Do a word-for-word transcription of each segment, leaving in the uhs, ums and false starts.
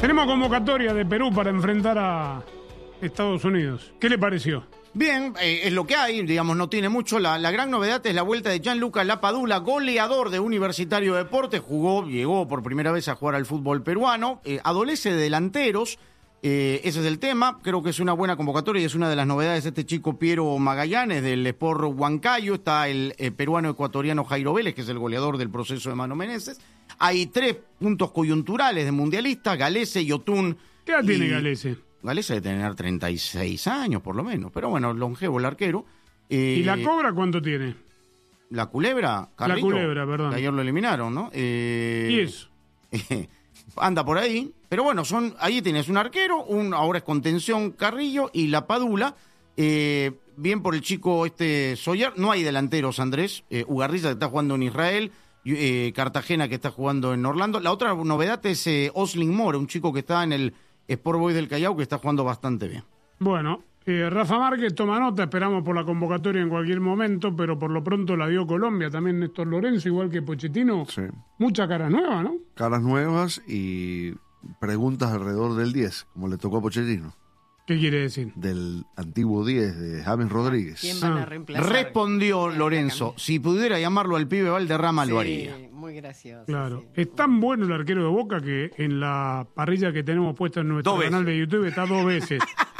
Tenemos convocatoria de Perú para enfrentar a Estados Unidos. ¿Qué le pareció? Bien, eh, es lo que hay, digamos, no tiene mucho. La, la gran novedad es la vuelta de Gianluca Lapadula, goleador de Universitario de Deportes. Jugó, llegó por primera vez a jugar al fútbol peruano. Eh, adolece de delanteros, eh, ese es el tema. Creo que es una buena convocatoria y es una de las novedades de este chico Piero Magallanes del Sport Huancayo. Está el eh, peruano ecuatoriano Jairo Vélez, que es el goleador del proceso de Mano Menezes. Hay tres puntos coyunturales de mundialistas, Galese, Yotun. ¿Qué edad y... tiene Galese? Galese debe tener treinta y seis años, por lo menos. Pero bueno, longevo el arquero. Eh, ¿Y la Cobra cuánto tiene? La Culebra, Carlito, La Culebra, perdón. Que ayer lo eliminaron, ¿no? Eh, ¿Y eso? Eh, anda por ahí. Pero bueno, son ahí tienes un arquero, un ahora es contención Carrillo y la Padula. Eh, bien por el chico este Soyer. No hay delanteros, Andrés. Eh, Ugarriza, que está jugando en Israel. Eh, Cartagena, que está jugando en Orlando. La otra novedad es eh, Oslin Mora, un chico que está en el Sport Boys del Callao, que está jugando bastante bien. Bueno, eh, Rafa Márquez toma nota, esperamos por la convocatoria en cualquier momento, pero por lo pronto la dio Colombia, también Néstor Lorenzo, igual que Pochettino. Sí. Muchas caras nuevas, ¿no? Caras nuevas y preguntas alrededor del diez, como le tocó a Pochettino. ¿Qué quiere decir? Del antiguo diez de James Rodríguez. ¿Quién van a Ah. reemplazar? Respondió Lorenzo, si pudiera llamarlo al pibe Valderrama, Sí, lo haría. muy gracioso. Claro, sí. es tan bueno el arquero de Boca que en la parrilla que tenemos puesta en nuestro Dos canal veces. de YouTube está dos veces.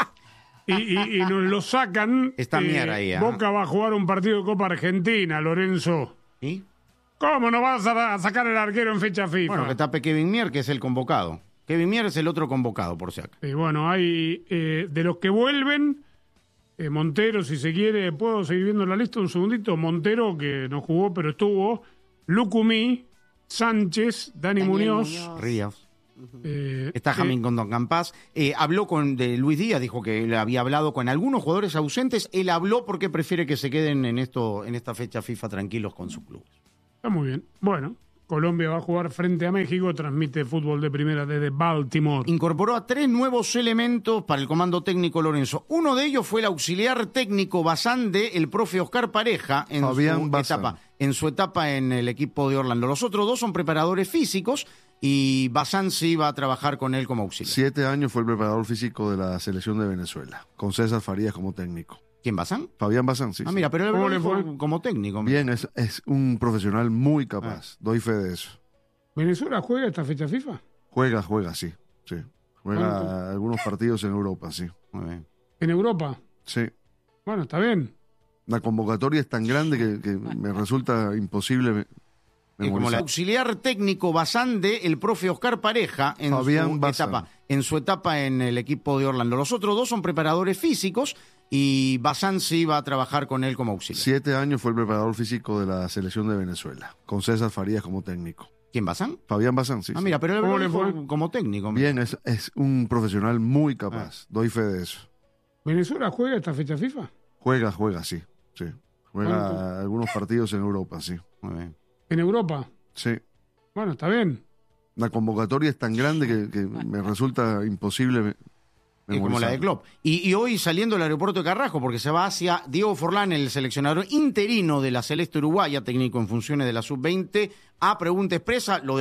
y, y, y nos lo sacan. Está Mier ahí, ¿eh? Boca va a jugar un partido de Copa Argentina, Lorenzo. ¿Y? ¿Cómo no vas a, a sacar el arquero en fecha FIFA? Bueno, que tape Kevin Mier, que es el convocado. Kevin Mier es el otro convocado, por si acaso. Y bueno, hay eh, de los que vuelven, eh, Montero, si se quiere, puedo seguir viendo la lista un segundito. Montero, que no jugó, pero estuvo. Lucumí, Sánchez, Dani Daniel Muñoz. Muñoz. Ríos. eh, Está eh, Jamín Condón Campás. Eh, habló con de Luis Díaz, dijo que él había hablado con algunos jugadores ausentes. Él habló porque prefiere que se queden en esto, en esta fecha FIFA tranquilos con su club. Está muy bien. Bueno, Colombia va a jugar frente a México, transmite fútbol de primera desde Baltimore. Incorporó a tres nuevos elementos para el comando técnico Lorenzo. Uno de ellos fue el auxiliar técnico Bazán de el profe Oscar Pareja en Fabián su Bazán. etapa, en su etapa en el equipo de Orlando. Los otros dos son preparadores físicos y Bazán sí iba a trabajar con él como auxiliar. Siete años fue el preparador físico de la selección de Venezuela, con César Farías como técnico. ¿Quién, Bazán? Fabián Bazán, sí. Ah, sí. mira, pero él ¿Cómo habló le fue? como- como técnico. Bien, es, es un profesional muy capaz. Doy fe de eso. ¿Venezuela juega esta fecha FIFA? Juega, juega, sí. sí. Juega ¿Cuánto? algunos partidos en Europa, sí. Muy bien. ¿En Europa? Sí. Bueno, está bien. La convocatoria es tan grande que, que me resulta imposible me- Y como el memorizar. auxiliar técnico Bazán de el profe Oscar Pareja en Fabián su Bazán. etapa, en su etapa en el equipo de Orlando. Los otros dos son preparadores físicos y Bazán sí iba a trabajar con él como auxiliar. Siete años fue el preparador físico de la selección de Venezuela, con César Farías como técnico. ¿Quién, Bazán? Fabián Bazán, sí. Ah, sí. mira, pero él ¿Cómo habló le fue? como técnico. Bien, es, es un profesional muy capaz. Doy fe de eso. ¿Venezuela juega esta fecha FIFA? Juega, juega, sí. sí. Juega ¿Cuánto? algunos partidos en Europa, sí. Muy bien. ¿En Europa? Sí. Bueno, está bien. La convocatoria es tan grande que, que me resulta imposible me- Y como la de memorizar. Klopp. Y, y hoy saliendo del aeropuerto de Carrasco, porque se va hacia Diego Forlán, el seleccionador interino de la Celeste Uruguaya, técnico en funciones de la sub veinte, a pregunta expresa. Lo de